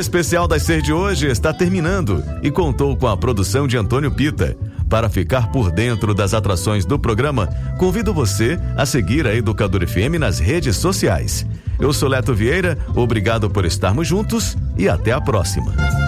especial das Ser de hoje está terminando e contou com a produção de Antônio Pita. Para ficar por dentro das atrações do programa, convido você a seguir a Educador FM nas redes sociais. Eu sou Leto Vieira, obrigado por estarmos juntos e até a próxima.